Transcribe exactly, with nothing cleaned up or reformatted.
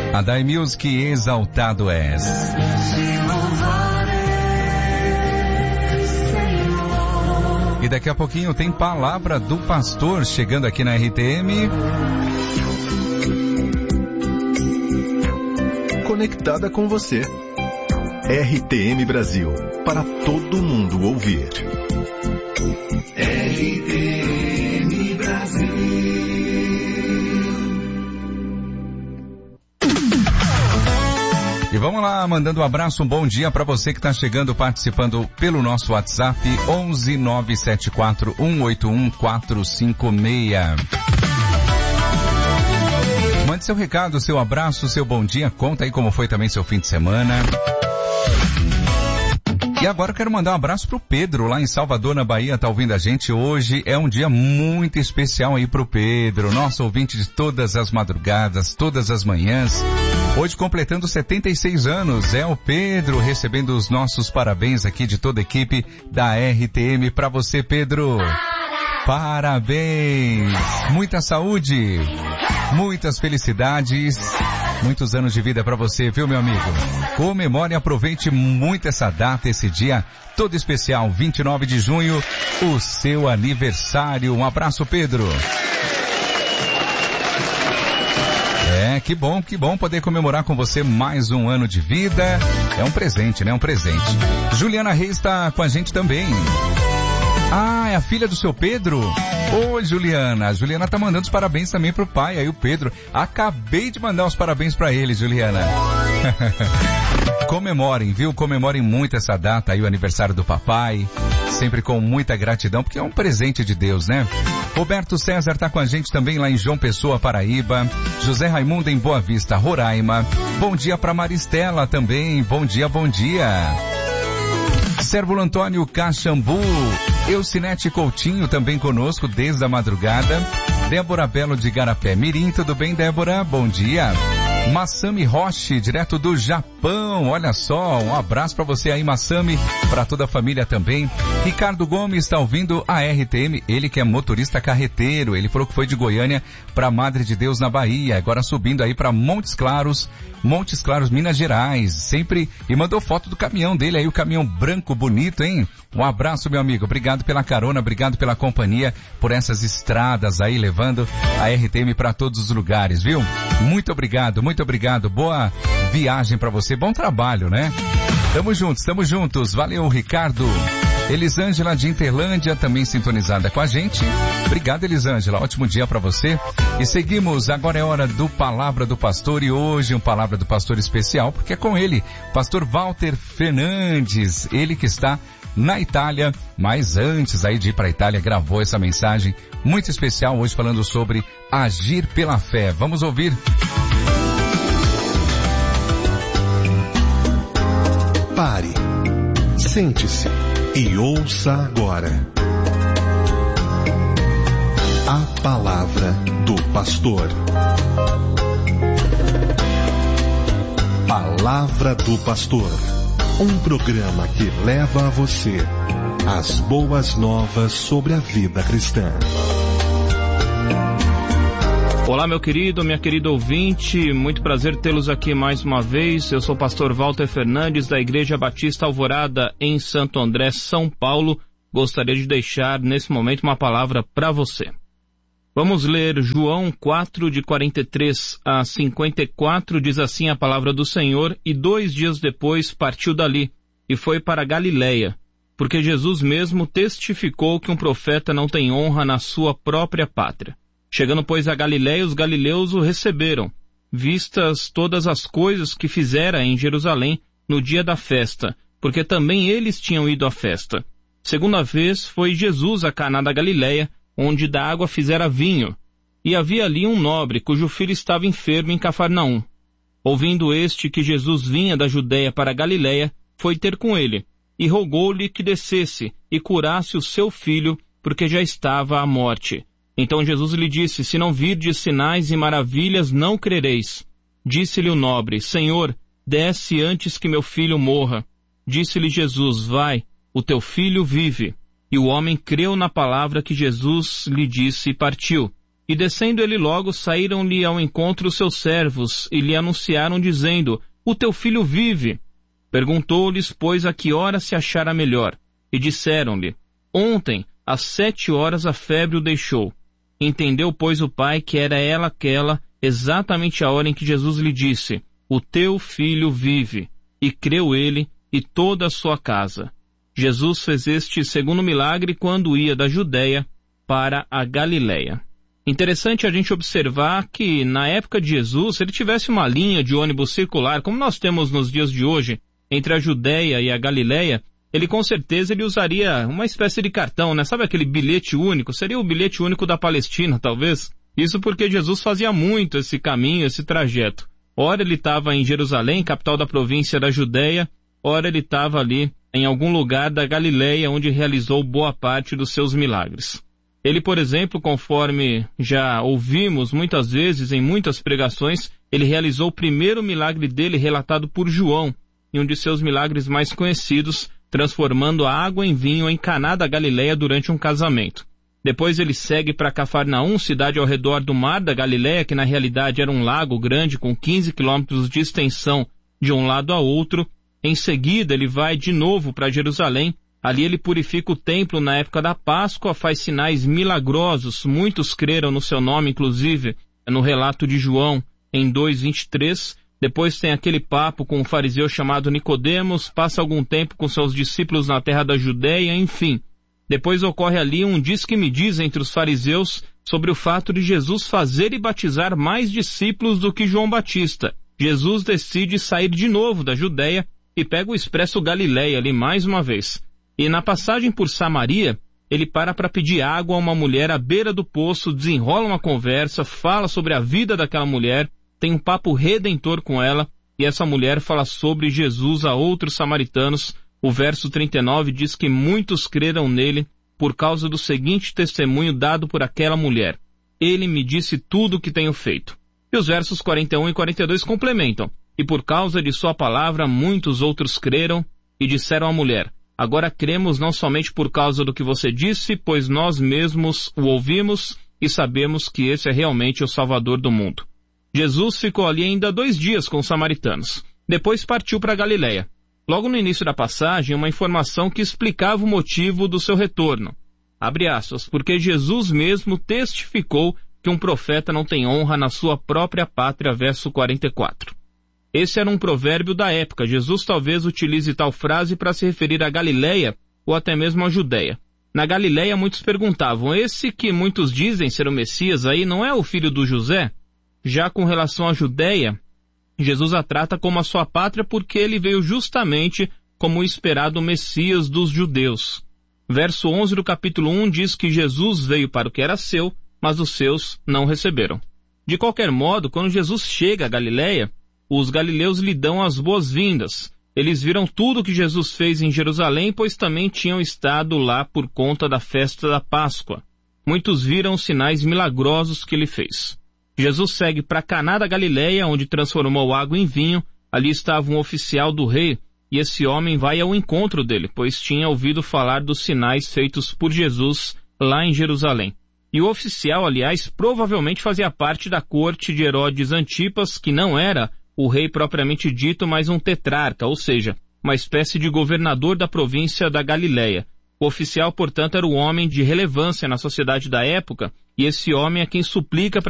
A Dai Music, Exaltado És. E daqui a pouquinho tem Palavra do Pastor chegando aqui na R T M. Conectada com você. R T M Brasil, para todo mundo ouvir. R T M Brasil. E vamos lá, mandando um abraço, um bom dia para você que está chegando, participando pelo nosso WhatsApp, onze nove sete quatro um oito um quatro cinco seis. Mande seu recado, seu abraço, seu bom dia, conta aí como foi também seu fim de semana. E agora eu quero mandar um abraço pro Pedro, lá em Salvador, na Bahia, tá ouvindo a gente hoje. É um dia muito especial aí pro Pedro, nosso ouvinte de todas as madrugadas, todas as manhãs. Hoje completando setenta e seis anos, é o Pedro recebendo os nossos parabéns aqui de toda a equipe da R T M pra você, Pedro. Parabéns! Muita saúde, muitas felicidades, muitos anos de vida pra você, viu, meu amigo? Comemore e aproveite muito essa data, esse dia todo especial, vinte e nove de junho, o seu aniversário. Um abraço, Pedro. É, que bom, que bom poder comemorar com você mais um ano de vida. É um presente, né? Um presente. Juliana Reis está com a gente também. Ah, é a filha do seu Pedro? Oi, Juliana. A Juliana tá mandando os parabéns também pro pai, aí o Pedro. Acabei de mandar os parabéns pra ele, Juliana. Comemorem, viu? Comemorem muito essa data aí, o aniversário do papai. Sempre com muita gratidão, porque é um presente de Deus, né? Roberto César tá com a gente também lá em João Pessoa, Paraíba. José Raimundo em Boa Vista, Roraima. Bom dia pra Maristela também. Bom dia, bom dia. Sérvulo Antônio Caxambu, Eucinete Coutinho também conosco desde a madrugada. Débora Belo de Garapé Mirim, tudo bem, Débora? Bom dia. Massami Roche, direto do Japão, olha só, um abraço para você aí, Massami, para toda a família também. Ricardo Gomes está ouvindo a R T M, ele que é motorista carreteiro, ele falou que foi de Goiânia para Madre de Deus na Bahia, agora subindo aí para Montes Claros, Montes Claros, Minas Gerais, sempre, e mandou foto do caminhão dele aí, o caminhão branco bonito, hein? Um abraço, meu amigo, obrigado pela carona, obrigado pela companhia, por essas estradas aí, levando a R T M para todos os lugares, viu? Muito obrigado, muito obrigado, boa viagem para você, bom trabalho, né? Tamo juntos, tamo juntos, valeu, Ricardo. Elisângela de Interlândia também sintonizada com a gente. Obrigado, Elisângela, ótimo dia para você. E seguimos, agora é hora do Palavra do Pastor e hoje um Palavra do Pastor especial, porque é com ele, pastor Walter Fernandes, ele que está na Itália, mas antes aí de ir para a Itália, gravou essa mensagem muito especial hoje falando sobre agir pela fé. Vamos ouvir. Pare, sente-se e ouça agora a Palavra do Pastor. Palavra do Pastor, um programa que leva a você as boas novas sobre a vida cristã. Olá, meu querido, minha querida ouvinte, muito prazer tê-los aqui mais uma vez. Eu sou o pastor Walter Fernandes, da Igreja Batista Alvorada, em Santo André, São Paulo. Gostaria de deixar, nesse momento, uma palavra para você. Vamos ler João quatro, de quarenta e três a cinquenta e quatro, diz assim a palavra do Senhor, e dois dias depois partiu dali, e foi para Galiléia, porque Jesus mesmo testificou que um profeta não tem honra na sua própria pátria. Chegando, pois, a Galiléia, os galileus o receberam, vistas todas as coisas que fizera em Jerusalém no dia da festa, porque também eles tinham ido à festa. Segunda vez foi Jesus a Caná da Galiléia, onde da água fizera vinho, e havia ali um nobre, cujo filho estava enfermo em Cafarnaum. Ouvindo este que Jesus vinha da Judéia para a Galiléia, foi ter com ele, e rogou-lhe que descesse e curasse o seu filho, porque já estava à morte. Então Jesus lhe disse, se não virdes sinais e maravilhas, não crereis. Disse-lhe o nobre, Senhor, desce antes que meu filho morra. Disse-lhe Jesus, vai, o teu filho vive. E o homem creu na palavra que Jesus lhe disse e partiu. E descendo ele logo, saíram-lhe ao encontro os seus servos, e lhe anunciaram, dizendo, o teu filho vive. Perguntou-lhes, pois, a que hora se achara melhor. E disseram-lhe, ontem, às sete horas, a febre o deixou. Entendeu, pois, o pai que era ela aquela, exatamente a hora em que Jesus lhe disse, o teu filho vive. E creu ele e toda a sua casa. Jesus fez este segundo milagre quando ia da Judeia para a Galileia. Interessante a gente observar que, na época de Jesus, se ele tivesse uma linha de ônibus circular, como nós temos nos dias de hoje, entre a Judeia e a Galileia, ele com certeza ele usaria uma espécie de cartão, né? Sabe aquele bilhete único? Seria o bilhete único da Palestina, talvez? Isso porque Jesus fazia muito esse caminho, esse trajeto. Ora ele estava em Jerusalém, capital da província da Judeia, ora ele estava ali em algum lugar da Galileia, onde realizou boa parte dos seus milagres. Ele, por exemplo, conforme já ouvimos muitas vezes em muitas pregações, ele realizou o primeiro milagre dele relatado por João, em um de seus milagres mais conhecidos, transformando a água em vinho em Caná da Galileia durante um casamento. Depois ele segue para Cafarnaum, cidade ao redor do mar da Galileia, que na realidade era um lago grande com quinze quilômetros de extensão de um lado a outro. Em seguida ele vai de novo para Jerusalém. Ali ele purifica o templo na época da Páscoa, faz sinais milagrosos. Muitos creram no seu nome, inclusive no relato de João em dois, vinte e três. Depois tem aquele papo com um fariseu chamado Nicodemos, passa algum tempo com seus discípulos na terra da Judeia, enfim. Depois ocorre ali um diz-que-me-diz entre os fariseus sobre o fato de Jesus fazer e batizar mais discípulos do que João Batista. Jesus decide sair de novo da Judeia e pega o expresso Galileia ali mais uma vez. E na passagem por Samaria, ele para para pedir água a uma mulher à beira do poço, desenrola uma conversa, fala sobre a vida daquela mulher, tem um papo redentor com ela, e essa mulher fala sobre Jesus a outros samaritanos. O verso trinta e nove diz que muitos creram nele por causa do seguinte testemunho dado por aquela mulher. Ele me disse tudo o que tenho feito. E os versos quarenta e um e quarenta e dois complementam. E por causa de sua palavra, muitos outros creram e disseram à mulher, agora cremos não somente por causa do que você disse, pois nós mesmos o ouvimos e sabemos que esse é realmente o Salvador do mundo. Jesus ficou ali ainda dois dias com os samaritanos. Depois partiu para Galileia. Logo no início da passagem, uma informação que explicava o motivo do seu retorno. Abre aspas, porque Jesus mesmo testificou que um profeta não tem honra na sua própria pátria, verso quarenta e quatro. Esse era um provérbio da época. Jesus talvez utilize tal frase para se referir a Galileia ou até mesmo a Judeia. Na Galileia, muitos perguntavam, esse que muitos dizem ser o Messias aí não é o filho do José? Já com relação à Judeia, Jesus a trata como a sua pátria porque ele veio justamente como o esperado Messias dos judeus. Verso onze do capítulo um diz que Jesus veio para o que era seu, mas os seus não receberam. De qualquer modo, quando Jesus chega a Galileia, os galileus lhe dão as boas-vindas. Eles viram tudo o que Jesus fez em Jerusalém, pois também tinham estado lá por conta da festa da Páscoa. Muitos viram os sinais milagrosos que ele fez. Jesus segue para Caná da Galileia, onde transformou água em vinho. Ali estava um oficial do rei, e esse homem vai ao encontro dele, pois tinha ouvido falar dos sinais feitos por Jesus lá em Jerusalém. E o oficial, aliás, provavelmente fazia parte da corte de Herodes Antipas, que não era o rei propriamente dito, mas um tetrarca, ou seja, uma espécie de governador da província da Galileia. O oficial, portanto, era um homem de relevância na sociedade da época, e esse homem é quem suplica para